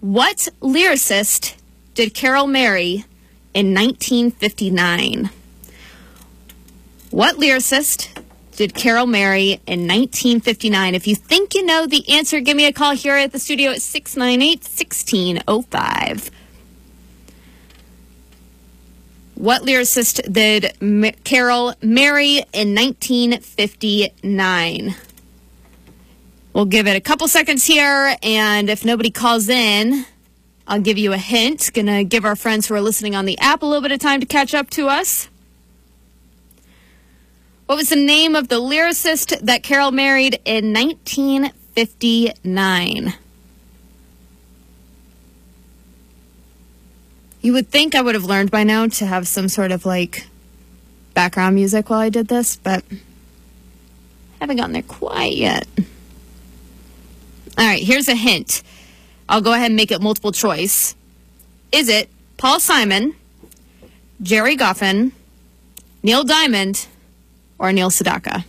What lyricist did Carol marry in 1959? What lyricist did Carol marry in 1959? If you think you know the answer, give me a call here at the studio at 698-1605. What lyricist did Carol marry in 1959? We'll give it a couple seconds here, and if nobody calls in, I'll give you a hint. Gonna give our friends who are listening on the app a little bit of time to catch up to us. What was the name of the lyricist that Carol married in 1959? You would think I would have learned by now to have some sort of background music while I did this, but haven't gotten there quite yet. All right, here's a hint. I'll go ahead and make it multiple choice. Is it Paul Simon, Jerry Goffin, Neil Diamond, or Neil Sedaka?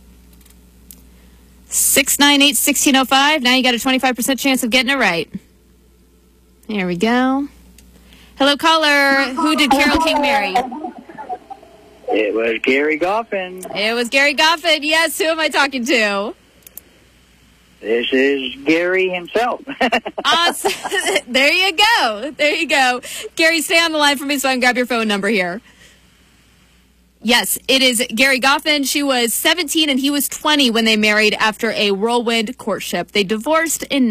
698-1605. Now you got a 25% chance of getting it right. There we go. Hello, caller. Who did Carole King marry? It was Gary Goffin. It was Gary Goffin. Yes, who am I talking to? This is Gary himself. Awesome. There you go. There you go. Gary, stay on the line for me so I can grab your phone number here. Yes, it is Gary Goffin. She was 17 and he was 20 when they married after a whirlwind courtship. They divorced in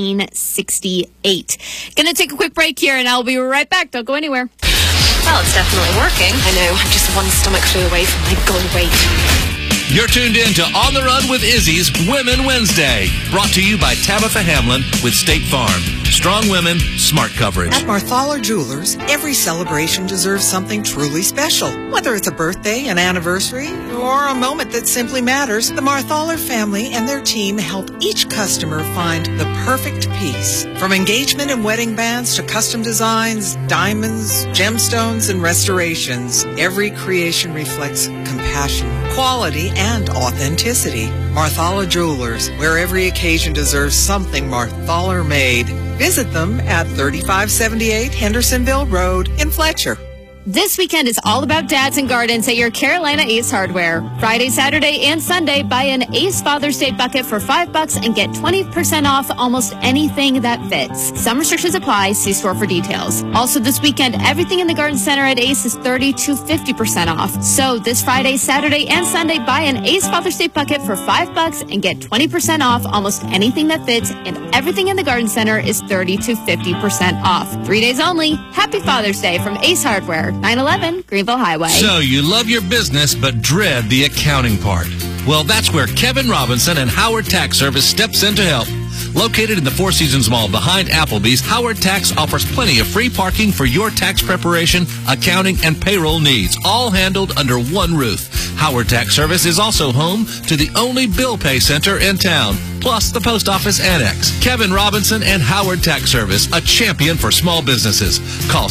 1968. Gonna take a quick break here and I'll be right back. Don't go anywhere. Well, it's definitely working. I know. I'm just one stomach flu away from my goal weight. You're tuned in to On the Run with Izzy's Women Wednesday. Brought to you by Tabitha Hamlin with State Farm. Strong women, smart coverage. At Marthaler Jewelers, every celebration deserves something truly special. Whether it's a birthday, an anniversary, or a moment that simply matters, the Marthaler family and their team help each customer find the perfect piece. From engagement and wedding bands to custom designs, diamonds, gemstones, and restorations, every creation reflects compassion, quality, and authenticity. Marthaler Jewelers, where every occasion deserves something Marthaler made. Visit them at 3578 Hendersonville Road in Fletcher. This weekend is all about dads and gardens at your Carolina Ace Hardware. Friday, Saturday, and Sunday, buy an Ace Father's Day bucket for $5 and get 20% off almost anything that fits. Some restrictions apply. See store for details. Also this weekend, everything in the garden center at Ace is 30 to 50% off. So this Friday, Saturday, and Sunday, buy an Ace Father's Day bucket for $5 and get 20% off almost anything that fits. And everything in the garden center is 30 to 50% off. 3 days only. Happy Father's Day from Ace Hardware. 911 Greenville Highway. So you love your business but dread the accounting part. Well, that's where Kevin Robinson and Howard Tax Service steps in to help. Located in the Four Seasons Mall behind Applebee's, Howard Tax offers plenty of free parking for your tax preparation, accounting, and payroll needs, all handled under one roof. Howard Tax Service is also home to the only bill pay center in town, plus the post office annex. Kevin Robinson and Howard Tax Service, a champion for small businesses. Call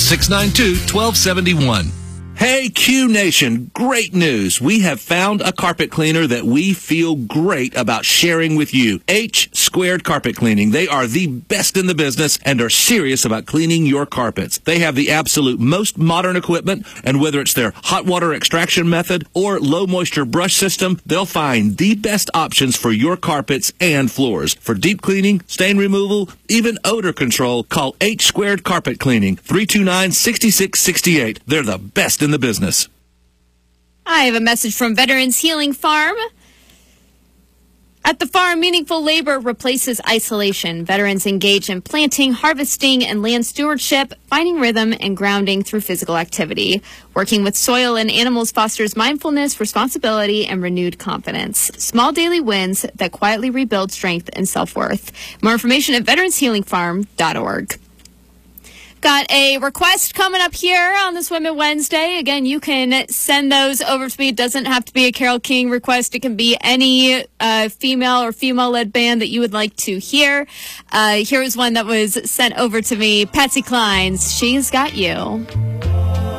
692-1271. Hey, Q Nation, great news. We have found a carpet cleaner that we feel great about sharing with you. H Squared Carpet Cleaning. They are the best in the business and are serious about cleaning your carpets. They have the absolute most modern equipment, and whether it's their hot water extraction method or low moisture brush system, they'll find the best options for your carpets and floors. For deep cleaning, stain removal, even odor control, call H Squared Carpet Cleaning, 329-6668. They're the best in the business. I have a message from Veterans Healing Farm. At the farm, meaningful labor replaces isolation. Veterans engage in planting, harvesting, and land stewardship, finding rhythm and grounding through physical activity. Working with soil and animals fosters mindfulness, responsibility, and renewed confidence. Small daily wins that quietly rebuild strength and self-worth. More information at veteranshealingfarm.org. Got a request coming up here on this Women Wednesday. Again, you can send those over to me. It doesn't have to be a Carole King request. It can be any female or female-led band that you would like to hear. Here was one that was sent over to me. Patsy Cline's She's Got You.